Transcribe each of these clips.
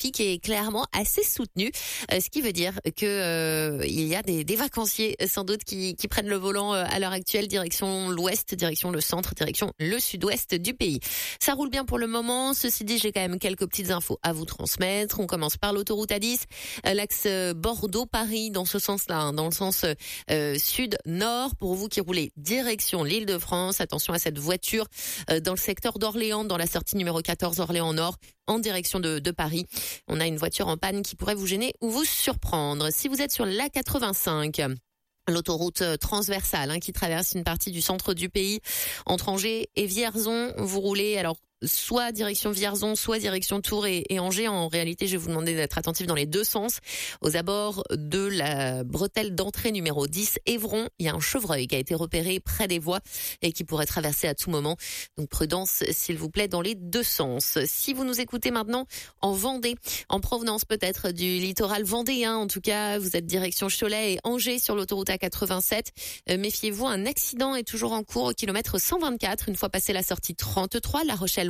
trafic est clairement assez soutenu, ce qui veut dire que il y a des vacanciers sans doute qui prennent le volant à l'heure actuelle, direction l'ouest, direction le centre, direction le sud-ouest du pays. Ça roule bien pour le moment. Ceci dit, j'ai quand même quelques petites infos à vous transmettre. On commence par l'autoroute A10, l'axe Bordeaux-Paris dans ce sens-là, dans le sens sud-nord. Pour vous qui roulez direction l'Île-de-France, attention à cette voiture dans le secteur d'Orléans, dans la sortie numéro 14 Orléans-Nord, en direction de Paris. On a une voiture en panne qui pourrait vous gêner ou vous surprendre. Si vous êtes sur l'A85, l'autoroute transversale qui traverse une partie du centre du pays, entre Angers et Vierzon, vous roulez alors soit direction Vierzon, soit direction Tours et Angers. En réalité, je vais vous demander d'être attentif dans les deux sens. Aux abords de la bretelle d'entrée numéro 10, Évron, il y a un chevreuil qui a été repéré près des voies et qui pourrait traverser à tout moment. Donc prudence, s'il vous plaît, dans les deux sens. Si vous nous écoutez maintenant en Vendée, en provenance peut-être du littoral vendéen, en tout cas, vous êtes direction Cholet et Angers sur l'autoroute A87. Méfiez-vous, un accident est toujours en cours au kilomètre 124, une fois passé la sortie 33,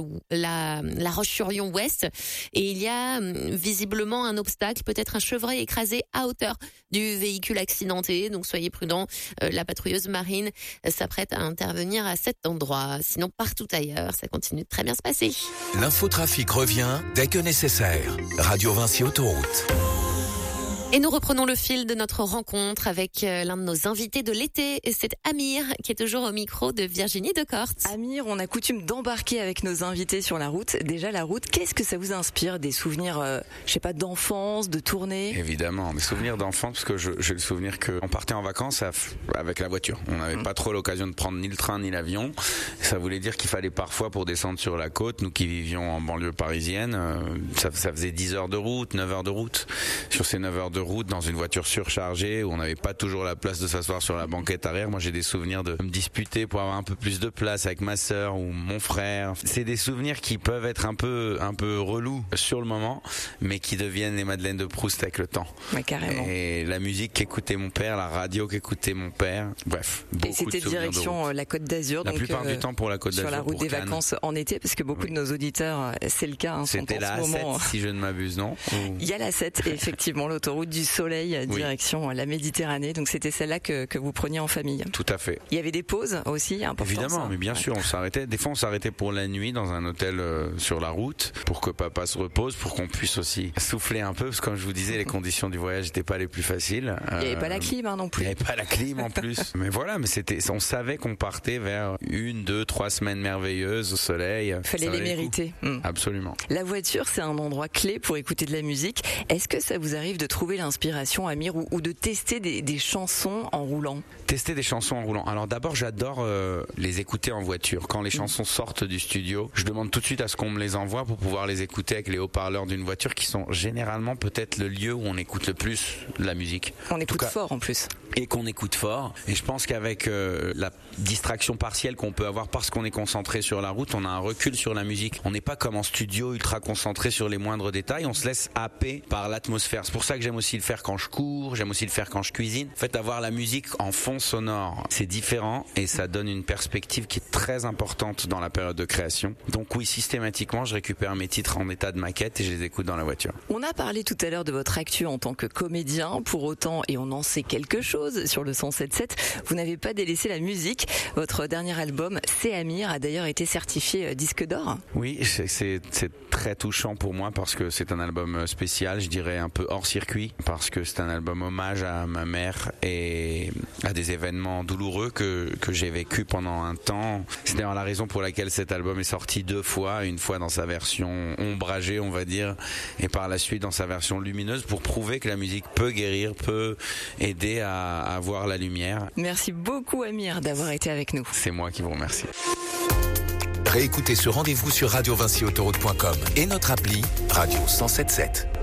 La Roche-sur-Yon ouest, et il y a visiblement un obstacle, peut-être un chevreuil écrasé à hauteur du véhicule accidenté, donc soyez prudents. La patrouilleuse marine s'apprête à intervenir à cet endroit. Sinon, partout ailleurs, ça continue de très bien se passer. L'infotrafic revient dès que nécessaire. Radio Vinci Autoroute. Et nous reprenons le fil de notre rencontre avec l'un de nos invités de l'été, et c'est Amir qui est toujours au micro de Virginie Decorte. Amir, on a coutume d'embarquer avec nos invités sur la route. Déjà la route, qu'est-ce que ça vous inspire? Des souvenirs, d'enfance, de tournée? Évidemment, des souvenirs d'enfance, parce que j'ai le souvenir qu'on partait en vacances avec la voiture. On n'avait pas trop l'occasion de prendre ni le train ni l'avion. Ça voulait dire qu'il fallait parfois, pour descendre sur la côte, nous qui vivions en banlieue parisienne, ça faisait 10 heures de route, 9 heures de route. Sur ces 9 heures de route, dans une voiture surchargée où on n'avait pas toujours la place de s'asseoir sur la banquette arrière. Moi, j'ai des souvenirs de me disputer pour avoir un peu plus de place avec ma sœur ou mon frère. C'est des souvenirs qui peuvent être un peu relous sur le moment, mais qui deviennent les Madeleines de Proust avec le temps. Ouais, carrément. Et la musique qu'écoutait mon père, la radio qu'écoutait mon père. Bref, beaucoup de souvenirs. Et c'était direction la Côte d'Azur. La plupart du temps pour la Côte d'Azur. Sur la route des vacances en été, parce que beaucoup de nos auditeurs, c'est le cas. C'était la A7, si je ne m'abuse, non? Il y a la 7, effectivement, l'autoroute du Soleil, direction la Méditerranée. Donc c'était celle-là que vous preniez en famille. Tout à fait. Il y avait des pauses aussi importantes. Évidemment, mais bien sûr, on s'arrêtait. Des fois, on s'arrêtait pour la nuit dans un hôtel sur la route pour que papa se repose, pour qu'on puisse aussi souffler un peu, parce que comme je vous disais, les conditions du voyage n'étaient pas les plus faciles. Il n'y avait pas la clim non plus. Il n'y avait pas la clim en plus. Mais voilà, on savait qu'on partait vers 1, 2, 3 semaines merveilleuses au soleil. Fallait les mériter. Absolument. La voiture, c'est un endroit clé pour écouter de la musique. Est-ce que ça vous arrive de trouver l'inspiration, Amir, ou de tester des chansons en roulant? Tester des chansons en roulant. Alors d'abord, j'adore les écouter en voiture. Quand les chansons sortent du studio, je demande tout de suite à ce qu'on me les envoie pour pouvoir les écouter avec les haut-parleurs d'une voiture, qui sont généralement peut-être le lieu où on écoute le plus la musique. On écoute fort en plus. Et qu'on écoute fort. Et je pense qu'avec la distraction partielle qu'on peut avoir parce qu'on est concentré sur la route, on a un recul sur la musique. On n'est pas comme en studio ultra concentré sur les moindres détails, on se laisse happer par l'atmosphère. C'est pour ça que j'aime aussi le faire quand je cours, j'aime aussi le faire quand je cuisine. En fait, avoir la musique en fond sonore, c'est différent et ça donne une perspective qui est très importante dans la période de création. Donc oui, systématiquement, je récupère mes titres en état de maquette et je les écoute dans la voiture. On a parlé tout à l'heure de votre actu en tant que comédien. Pour autant, et on en sait quelque chose sur le 107.7, vous n'avez pas délaissé la musique. Votre dernier album, C'est Amir, a d'ailleurs été certifié disque d'or. Oui, c'est très touchant pour moi parce que c'est un album spécial, je dirais un peu hors circuit, parce que c'est un album hommage à ma mère et à des événements douloureux que j'ai vécu pendant un temps. C'est d'ailleurs la raison pour laquelle cet album est sorti 2 fois, une fois dans sa version ombragée, on va dire, et par la suite dans sa version lumineuse, pour prouver que la musique peut guérir, peut aider à voir la lumière. Merci beaucoup Amir d'avoir été avec nous. C'est moi qui vous remercie. Réécoutez ce rendez-vous sur radiovinciautoroute.com et notre appli Radio 107.7.